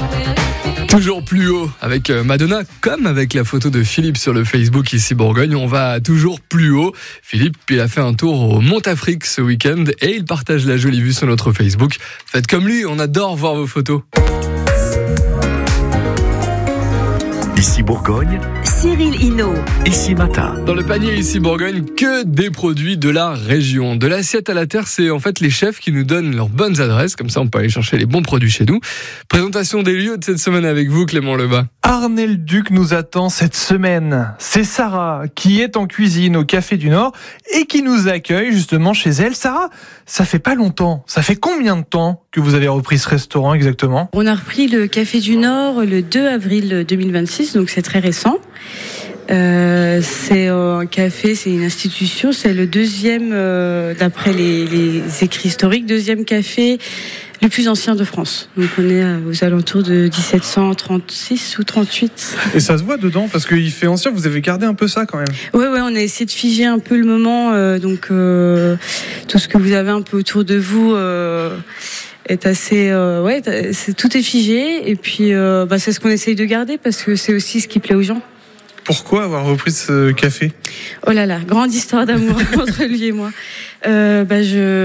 Toujours plus haut avec Madonna, comme avec la photo de Philippe sur le Facebook ici Bourgogne. On va toujours plus haut. Philippe, il a fait un tour au Mont-Afrique ce week-end et il partage la jolie vue sur notre Facebook. Faites comme lui, on adore voir vos photos. Ici Bourgogne, Cyril Hinault. Ici Matin. Dans le panier ici Bourgogne, que des produits de la région. De l'assiette à la terre, c'est en fait les chefs qui nous donnent leurs bonnes adresses. Comme ça, on peut aller chercher les bons produits chez nous. Présentation des lieux de cette semaine avec vous, Clément Lebas. Arnay-le-Duc nous attend cette semaine. C'est Sarah qui est en cuisine au Café du Nord et qui nous accueille justement chez elle. Sarah, ça fait pas longtemps. Ça fait combien de temps que vous avez repris ce restaurant exactement ? On a repris le Café du Nord le 2 avril 2026, donc c'est très récent. C'est un café, c'est une institution, c'est le deuxième, d'après les écrits historiques, deuxième café le plus ancien de France. Donc on est aux alentours de 1736 ou 38. Et ça se voit dedans parce qu'il fait ancien, vous avez gardé un peu ça quand même. Ouais, on a essayé de figer un peu le moment, donc tout ce que vous avez un peu autour de vous est assez, tout est figé et puis c'est ce qu'on essaye de garder parce que c'est aussi ce qui plaît aux gens. Pourquoi avoir repris ce café ? Oh là là, grande histoire d'amour entre lui et moi. Pourquoi ?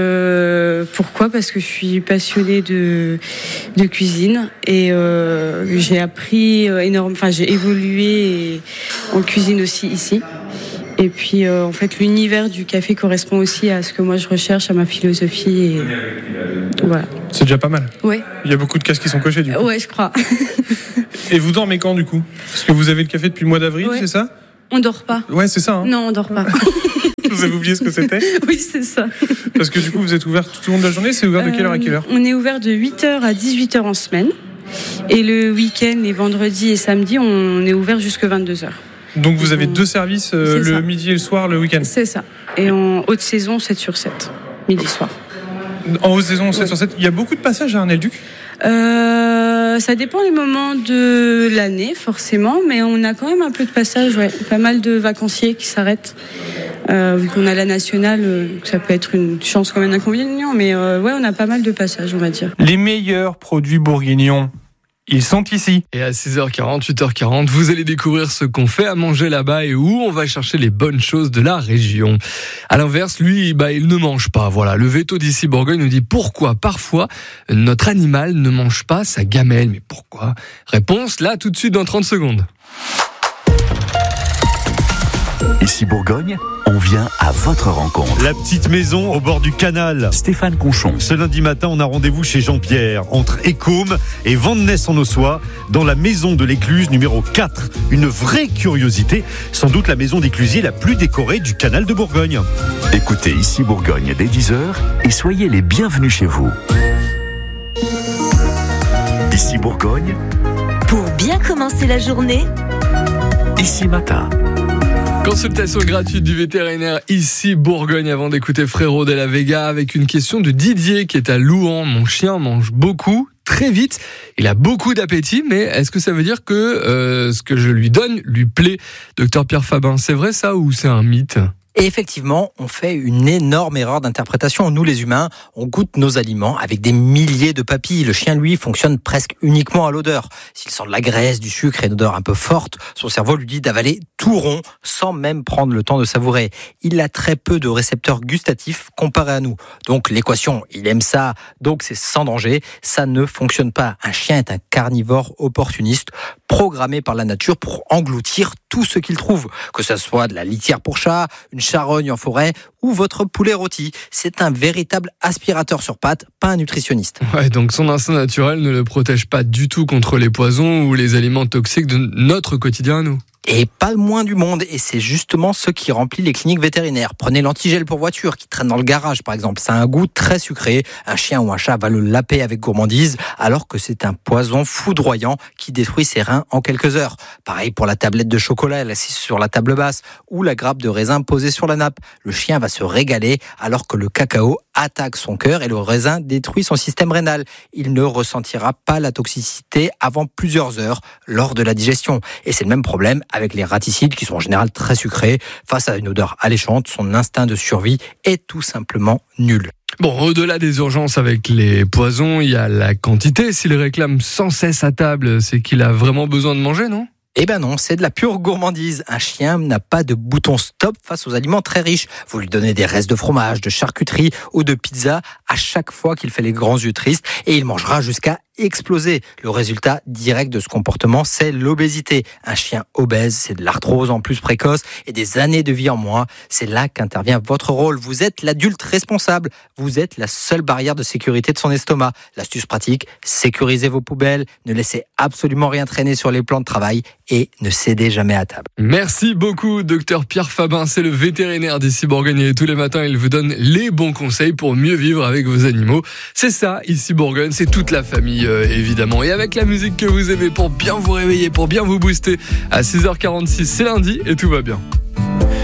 Parce que je suis passionnée de cuisine et j'ai appris j'ai évolué en cuisine aussi ici. Et puis en fait l'univers du café correspond aussi à ce que moi je recherche, à ma philosophie et voilà. C'est déjà pas mal. Ouais. Il y a beaucoup de cases qui sont cochées du coup. Ouais, je crois. Et vous dormez quand du coup ? Parce que vous avez le café depuis le mois d'avril, ouais. C'est ça ? On dort pas. Ouais, c'est ça. Hein. Non, on dort pas. Vous avez oublié ce que c'était ? Oui, c'est ça. Parce que du coup, vous êtes ouvert tout au long de la journée. C'est ouvert de quelle heure à quelle heure ? On est ouvert de 8h à 18h en semaine. Et le week-end, les vendredis et samedis, on est ouvert jusqu'à 22h. Donc vous avez deux services, le midi et le soir, le week-end ? C'est ça. Et en haute saison, 7/7, midi-soir. En haute saison, 7/7. Il y a beaucoup de passages à Arnay-le-Duc ? Ça dépend des moments de l'année, forcément, mais on a quand même un peu de passages, ouais. Pas mal de vacanciers qui s'arrêtent. Vu qu'on a la nationale, ça peut être une chance comme un inconvénient, mais on a pas mal de passages, on va dire. Les meilleurs produits bourguignons, ils sont ici. Et à 6h40, 8h40, vous allez découvrir ce qu'on fait à manger là-bas et où on va chercher les bonnes choses de la région. À l'inverse, lui, il ne mange pas. Voilà, le veto d'ici Bourgogne nous dit pourquoi parfois notre animal ne mange pas sa gamelle. Mais pourquoi ? Réponse là tout de suite dans 30 secondes. Ici Bourgogne, on vient à votre rencontre. La petite maison au bord du canal. Stéphane Conchon. Ce lundi matin, on a rendez-vous chez Jean-Pierre, entre Écôme et Vandenesse-en-Ossois, dans la maison de l'écluse numéro 4. Une vraie curiosité, sans doute la maison d'éclusier la plus décorée du canal de Bourgogne. Écoutez Ici Bourgogne dès 10h et soyez les bienvenus chez vous. Ici Bourgogne, Pour bien commencer la journée, Ici Matin. Consultation gratuite du vétérinaire ici Bourgogne avant d'écouter Frérot de la Vega avec une question de Didier qui est à Louhan. Mon chien mange beaucoup, très vite. Il a beaucoup d'appétit, mais est-ce que ça veut dire que ce que je lui donne lui plaît ? Docteur Pierre Fabin, c'est vrai ça ou c'est un mythe ? Et effectivement, on fait une énorme erreur d'interprétation. Nous, les humains, on goûte nos aliments avec des milliers de papilles. Le chien, lui, fonctionne presque uniquement à l'odeur. S'il sent de la graisse, du sucre et une odeur un peu forte, son cerveau lui dit d'avaler tout rond sans même prendre le temps de savourer. Il a très peu de récepteurs gustatifs comparé à nous. Donc l'équation, il aime ça, donc c'est sans danger. Ça ne fonctionne pas. Un chien est un carnivore opportuniste, programmé par la nature pour engloutir tout ce qu'il trouve. Que ce soit de la litière pour chat, une charogne en forêt ou votre poulet rôti. C'est un véritable aspirateur sur pattes, pas un nutritionniste. Ouais, donc son instinct naturel ne le protège pas du tout contre les poisons ou les aliments toxiques de notre quotidien à nous. Et pas le moins du monde, et c'est justement ce qui remplit les cliniques vétérinaires. Prenez l'antigel pour voiture qui traîne dans le garage par exemple, ça a un goût très sucré, un chien ou un chat va le laper avec gourmandise, alors que c'est un poison foudroyant qui détruit ses reins en quelques heures. Pareil pour la tablette de chocolat assise sur la table basse, ou la grappe de raisin posée sur la nappe. Le chien va se régaler, alors que le cacao attaque son cœur et le raisin détruit son système rénal. Il ne ressentira pas la toxicité avant plusieurs heures lors de la digestion. Et c'est le même problème avec les raticides qui sont en général très sucrés. Face à une odeur alléchante, son instinct de survie est tout simplement nul. Bon, au-delà des urgences avec les poisons, il y a la quantité. S'il réclame sans cesse à table, c'est qu'il a vraiment besoin de manger, non ? Eh ben non, c'est de la pure gourmandise. Un chien n'a pas de bouton stop face aux aliments très riches. Vous lui donnez des restes de fromage, de charcuterie ou de pizza à chaque fois qu'il fait les grands yeux tristes et il mangera jusqu'à exploser. Le résultat direct de ce comportement, c'est l'obésité. Un chien obèse, c'est de l'arthrose en plus précoce et des années de vie en moins. C'est là qu'intervient votre rôle. Vous êtes l'adulte responsable. Vous êtes la seule barrière de sécurité de son estomac. L'astuce pratique, sécurisez vos poubelles, ne laissez absolument rien traîner sur les plans de travail et ne cédez jamais à table. Merci beaucoup, docteur Pierre Fabin. C'est le vétérinaire d'Ici Bourgogne et tous les matins, il vous donne les bons conseils pour mieux vivre avec vos animaux. C'est ça, Ici Bourgogne, c'est toute la famille, évidemment. Et avec la musique que vous aimez pour bien vous réveiller, pour bien vous booster, à 6h46, c'est lundi et tout va bien.